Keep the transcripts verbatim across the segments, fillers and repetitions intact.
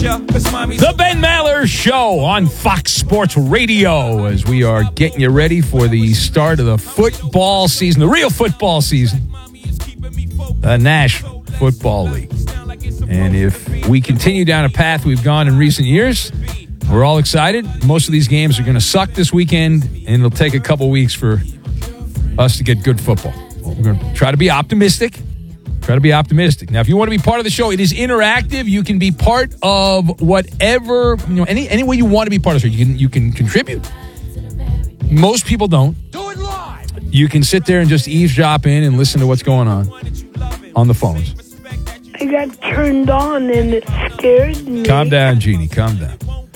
The Ben Maller Show on Fox Sports Radio as we are getting you ready for the start of the football season, the real football season, the National Football League. And if we continue down a path we've gone in recent years, we're all excited. Most of these games are going to suck this weekend, and it'll take a couple weeks for us to get good football. We're going to try to be optimistic. Try to be optimistic. Now, if you want to be part of the show, it is interactive. You can be part of whatever, you know, any any way you want to be part of the show. You can you can contribute. Most people don't. Do it live. You can sit there and just eavesdrop in and listen to what's going on on the phones. I got turned on and it scared me. Calm down, Jeannie. Calm down.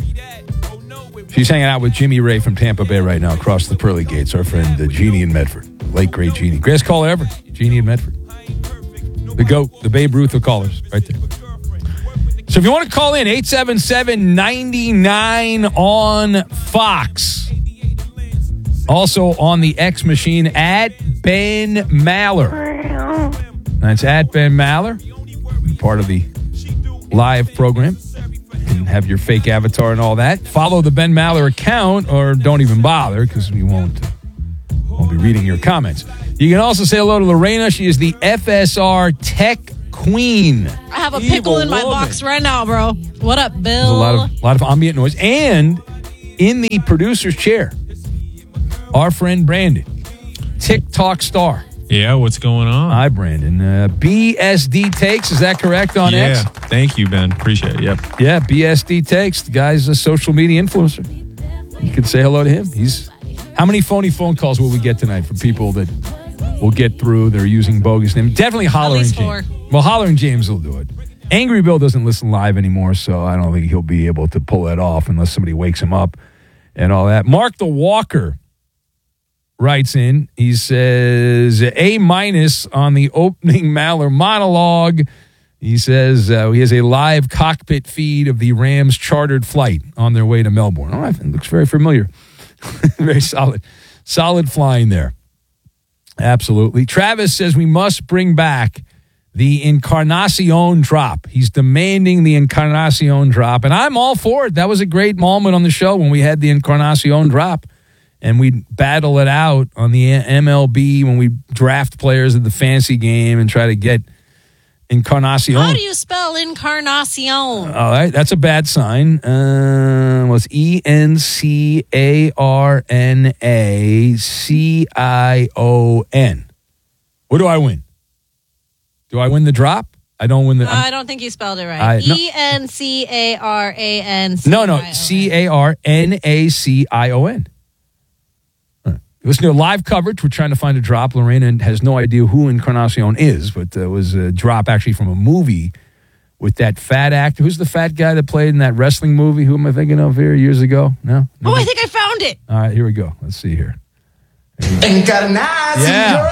She's hanging out with Jimmy Ray from Tampa Bay right now across the pearly gates. Our friend uh, Jeannie in Medford. Late, great Jeannie. Greatest caller ever. Jeannie in Medford. The GOAT, the Babe Ruth of callers, right there. So if you want to call in, eight seven seven, nine nine on Fox. Also on the X machine, at Ben Maller. That's at Ben Maller. Part of the live program. You can have your fake avatar and all that. Follow the Ben Maller account, or don't even bother, because we won't, uh, won't be reading your comments. You can also say hello to Lorena. She is the F S R Tech Queen. I have a pickle in my box right now, bro. What up, Bill? There's a lot of, lot of ambient noise. And in the producer's chair, our friend Brandon, TikTok star. Yeah, what's going on? Hi, Brandon. Uh, B S D Takes, is that correct on yeah, X? Yeah, thank you, Ben. Appreciate it. Yep. Yeah, B S D Takes. The guy's a social media influencer. You can say hello to him. He's. How many phony phone calls will we get tonight from people that will get through? They're using bogus names. Definitely Hollering At least James. four. Well, Hollering James will do it. Angry Bill doesn't listen live anymore, so I don't think he'll be able to pull that off unless somebody wakes him up and all that. Mark the Walker writes in. He says, A minus on the opening Maller monologue. He says uh, he has a live cockpit feed of the Rams chartered flight on their way to Melbourne. Oh, it looks very familiar. Very solid. Solid flying there. Absolutely. Travis says we must bring back the Encarnacion drop. He's demanding the Encarnacion drop, and I'm all for it. That was a great moment on the show when we had the Encarnacion drop, and we battle it out on the M L B when we draft players in the fantasy game and try to get Encarnacion. How do you spell Encarnacion? All right, that's a bad sign. Uh, well, it's E N C A R N A C I O N. What do I win? Do I win the drop? I don't win the... Uh, I don't think you spelled it right. I- no. E N C A R A N C I O N. No, no, C A R N A C I O N. Listen to live coverage. We're trying to find a drop. Lorena has no idea who Encarnacion is, but it was a drop actually from a movie with that fat actor. Who's the fat guy that played in that wrestling movie? Who am I thinking of here years ago? No? no? Oh, I think I found it. All right, here we go. Let's see here. Encarnacion. Yeah.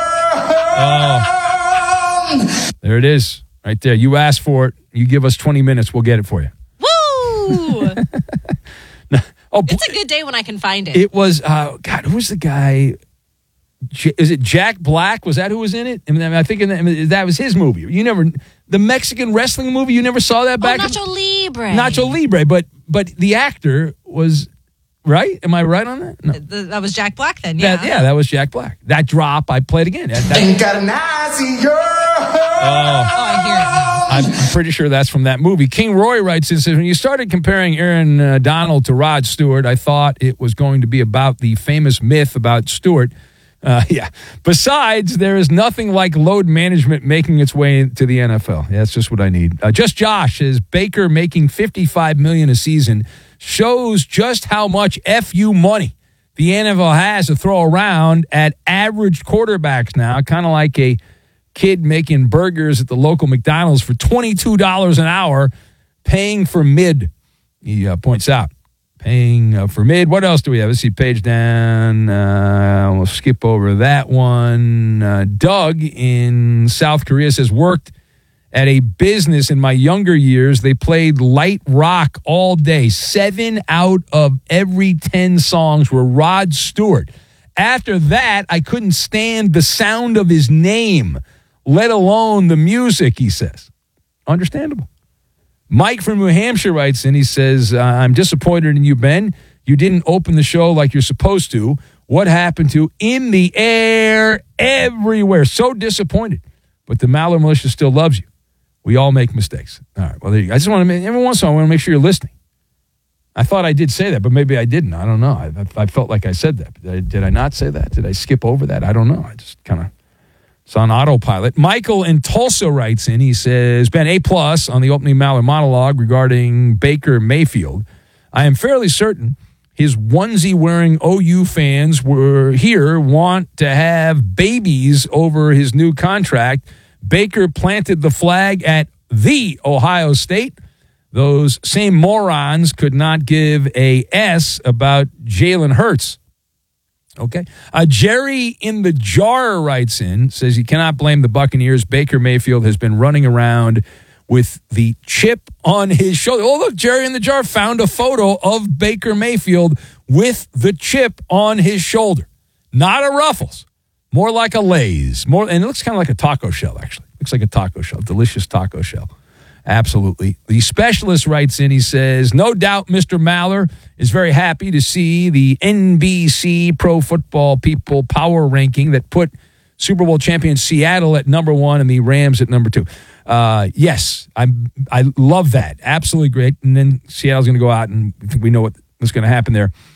Oh. There it is. Right there. You asked for it. You give us twenty minutes. We'll get it for you. Woo! Oh, It's a good day when I can find it. It was, uh, God, who was the guy? J- is it Jack Black? Was that who was in it? I mean, I think in the, I mean, that was his movie. You never, the Mexican wrestling movie, you never saw that back? Oh, Nacho Libre. Nacho Libre, but but the actor was, right? Am I right on that? No. Th- That was Jack Black then, yeah. That, yeah, that was Jack Black. That drop, I played again. That, that, Encarnacion. oh, Oh, I hear it now. I'm pretty sure that's from that movie. King Roy writes, it says, when you started comparing Aaron uh, Donald to Rod Stewart, I thought it was going to be about the famous myth about Stewart. Uh, yeah. Besides, there is nothing like load management making its way into the N F L. Yeah, that's just what I need. Uh, just Josh is Baker making fifty-five million dollars a season shows just how much F U money the N F L has to throw around at average quarterbacks now, kind of like a kid making burgers at the local McDonald's for twenty-two dollars an hour, paying for mid, he uh, points out. Paying uh, for mid. What else do we have? Let's see, page down. Uh, we'll skip over that one. Uh, Doug in South Korea says, worked at a business in my younger years. They played light rock all day. Seven out of every ten songs were Rod Stewart. After that, I couldn't stand the sound of his name, let alone the music, he says. Understandable. Mike from New Hampshire writes in. He says, uh, I'm disappointed in you, Ben. You didn't open the show like you're supposed to. What happened to In the Air everywhere? So disappointed. But the Maller Militia still loves you. We all make mistakes. All right. Well, there you go. I just want to make, every once in a while, I want to make sure you're listening. I thought I did say that, but maybe I didn't. I don't know. I, I, I felt like I said that. Did I, did I not say that? Did I skip over that? I don't know. I just kind of, it's on autopilot. Michael in Tulsa writes in. He says, Ben, A plus on the opening Maller monologue regarding Baker Mayfield. I am fairly certain his onesie-wearing O U fans were here want to have babies over his new contract. Baker planted the flag at the Ohio State. Those same morons could not give a S about Jalen Hurts. Okay. Uh, Jerry in the Jar writes in, says he cannot blame the Buccaneers. Baker Mayfield has been running around with the chip on his shoulder. Oh, look, Jerry in the Jar found a photo of Baker Mayfield with the chip on his shoulder. Not a Ruffles. More like a Lay's. More, and it looks kind of like a taco shell, actually. Looks like a taco shell. Delicious taco shell. Absolutely. The specialist writes in, he says, no doubt Mister Maller is very happy to see the N B C Pro Football People power ranking that put Super Bowl champion Seattle at number one and the Rams at number two. Uh, yes, I'm, I love that. Absolutely great. And then Seattle's going to go out, and I think we know what, what's going to happen there.